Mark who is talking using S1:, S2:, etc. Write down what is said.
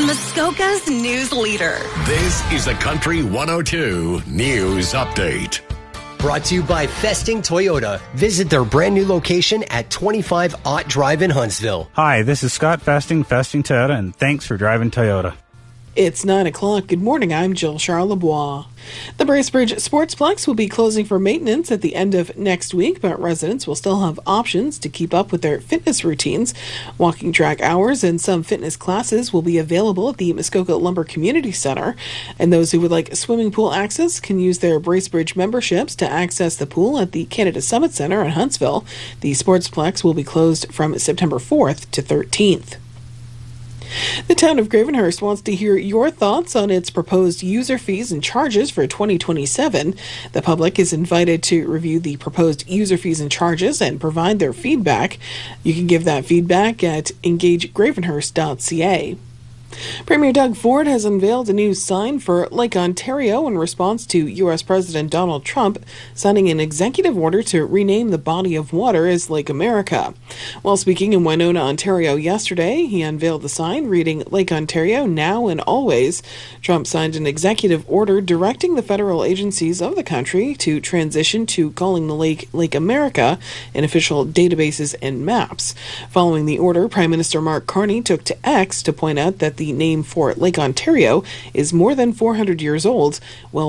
S1: Muskoka's news leader.
S2: This is a Country 102 News Update.
S3: Brought to you by Festing Toyota. Visit their brand new location at 25 Ott Drive in Huntsville.
S4: Hi, this is Scott Festing Toyota, and thanks for driving Toyota.
S5: It's 9 o'clock. Good morning. I'm Jill Charlebois. The Bracebridge Sportsplex will be closing for maintenance at the end of next week, but residents will still have options to keep up with their fitness routines. Walking track hours and some fitness classes will be available at the Muskoka Lumber Community Center, and those who would like swimming pool access can use their Bracebridge memberships to access the pool at the Canada Summit Center in Huntsville. The Sportsplex will be closed from September 4th to 13th. The town of Gravenhurst wants to hear your thoughts on its proposed user fees and charges for 2027. The public is invited to review the proposed user fees and charges and provide their feedback. You can give that feedback at engagegravenhurst.ca. Premier Doug Ford has unveiled a new sign for Lake Ontario in response to U.S. President Donald Trump signing an executive order to rename the body of water as Lake America. While speaking in Winona, Ontario yesterday, he unveiled the sign reading Lake Ontario Now and Always. Trump signed an executive order directing the federal agencies of the country to transition to calling the lake Lake America in official databases and maps. Following the order, Prime Minister Mark Carney took to X to point out that the name for Lake Ontario is more than 400 years old, well